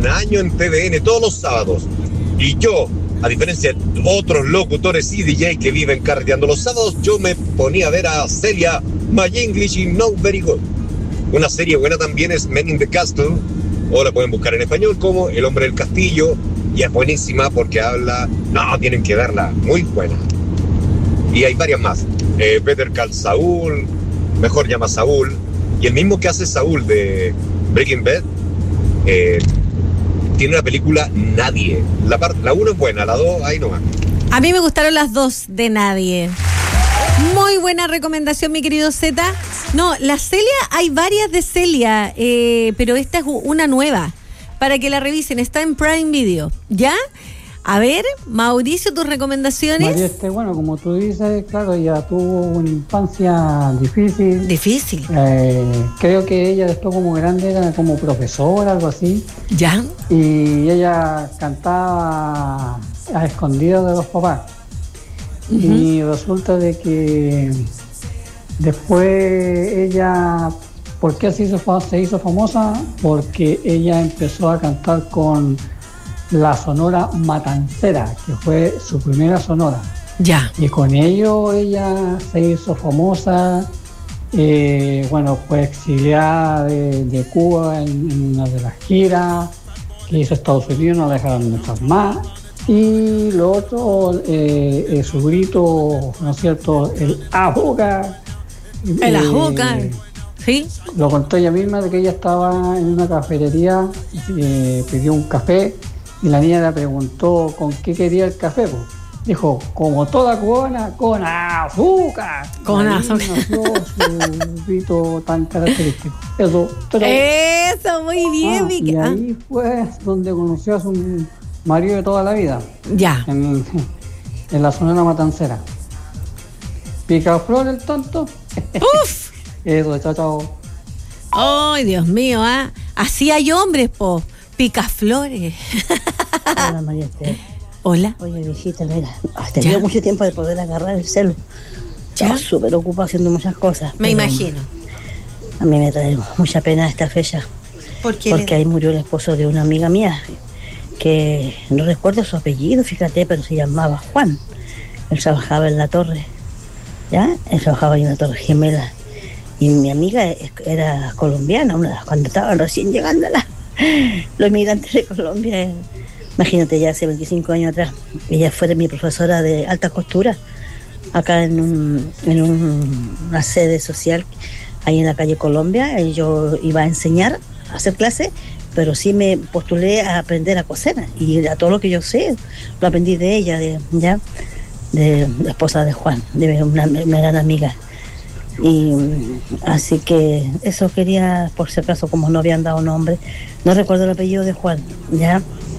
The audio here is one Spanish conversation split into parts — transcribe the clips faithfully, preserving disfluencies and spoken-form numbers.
un año en T V N todos los sábados. Y yo, a diferencia de otros locutores y D J que viven carreteando los sábados, yo me ponía a ver a Celia, My English is Not Very Good. Una serie buena también es Men in the Castle, o la pueden buscar en español como El Hombre del Castillo, y es buenísima porque habla, no, tienen que verla, muy buena. Y hay varias más, eh, Better Call Saul, Mejor Llama Saúl, y el mismo que hace Saúl de Breaking Bad, eh, tiene una película Nadie. La parte, la uno es buena, la dos, ahí nomás. A mí me gustaron las dos de Nadie. Muy buena recomendación, mi querido Z. No, la Celia, hay varias de Celia, eh, pero esta es una nueva, para que la revisen, está en Prime Video, ¿ya? A ver, Mauricio, tus recomendaciones. María, este, bueno, como tú dices, claro, ella tuvo una infancia difícil. Difícil. Eh, creo que ella después como grande era como profesora, algo así. ¿Ya? Y ella cantaba a escondidas de los papás. Uh-huh. Y resulta de que después ella, ¿por qué se hizo, se hizo famosa? Porque ella empezó a cantar con la Sonora Matancera, que fue su primera sonora. Ya. Y con ello ella se hizo famosa. Eh, bueno, fue exiliada de, de Cuba en, en una de las giras que hizo Estados Unidos, no la dejaron muchas más. Y lo otro, eh, eh, su grito, ¿no es cierto? El ajuca. El ajuca, eh, ¿sí? Lo contó ella misma de que ella estaba en una cafetería, eh, pidió un café y la niña le preguntó con qué quería el café. Pues. Dijo, como toda cubana, con azúcar. Con azúcar. Nació su grito tan característico. Eso, pero, Eso, muy bien, ah, mi y ahí fue donde conoció a su marido de toda la vida. Ya. En, en la Sonora Matancera. Picaflor el tonto. Uf. Eso, chao, chao. Ay, Dios mío, ¿ah? ¿eh? Así hay hombres, po. Picaflores. Hola, María Esther. Hola. Oye, viejita, mira, has tenido mucho tiempo de poder agarrar el celu. Estaba súper ocupado haciendo muchas cosas. Me imagino. A mí me trae mucha pena esta fecha. ¿Por qué? Porque ahí murió el esposo de una amiga mía, que no recuerdo su apellido, fíjate, pero se llamaba Juan. Él trabajaba en la torre, ¿ya? Él trabajaba en la Torre Gemela. Y mi amiga era colombiana, una, cuando estaban recién llegando la, los inmigrantes de Colombia. Imagínate, ya hace veinticinco años atrás. Ella fue mi profesora de alta costura, acá en, un, en un, una sede social, ahí en la calle Colombia. Y yo iba a enseñar, a hacer clases, pero sí me postulé a aprender a coser. Y a todo lo que yo sé, lo aprendí de ella, de, ya, de la esposa de Juan, de una, una gran amiga. Y así que eso quería, por si acaso, como no habían dado nombre, no recuerdo el apellido de Juan, ya.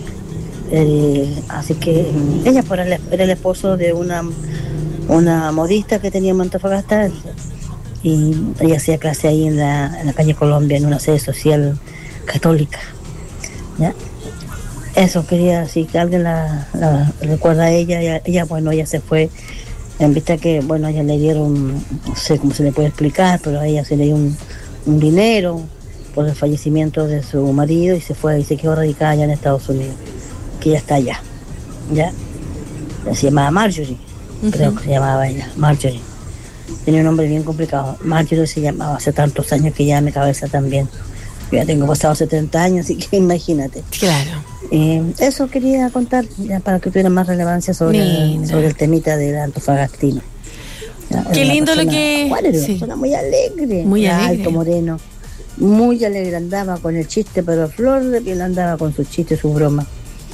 Eh, así que ella era el, era el esposo de una una modista que tenía en Antofagasta, y ella hacía clase ahí en la, en la calle Colombia, en una sede social católica, ¿ya? Eso quería, si que alguien la, la recuerda a ella, ella, ella, bueno, ella se fue en vista que, bueno, a ella le dieron, no sé cómo se le puede explicar, pero a ella se le dio un, un dinero por el fallecimiento de su marido y se fue y se quedó radicada allá en Estados Unidos, que ella está allá, ¿ya? Se llamaba Marjorie, uh-huh. Creo que se llamaba ella, Marjorie. Tenía un nombre bien complicado. Marjorie se llamaba, hace tantos años que ya en mi cabeza también. Yo ya tengo pasado setenta años, así que imagínate. Claro. Eh, eso quería contar, ya para que tuviera más relevancia sobre, sobre el temita del antofagastino. Ya, qué lindo persona, lo que... ¿Cuál era? Sí. Una persona muy alegre. Muy ya, alegre. Alto, moreno. Muy alegre, andaba con el chiste, pero flor de piel andaba con sus chistes, sus bromas.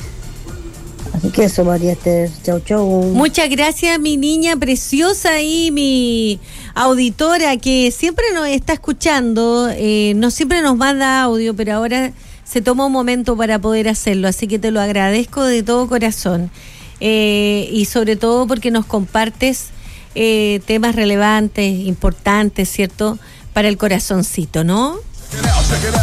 Así que eso, María Esther, chau, chau. Muchas gracias, mi niña preciosa y mi auditora que siempre nos está escuchando, eh, no siempre nos manda audio, pero ahora se toma un momento para poder hacerlo, así que te lo agradezco de todo corazón, eh, y sobre todo porque nos compartes eh, temas relevantes, importantes, ¿cierto?, para el corazoncito, ¿no?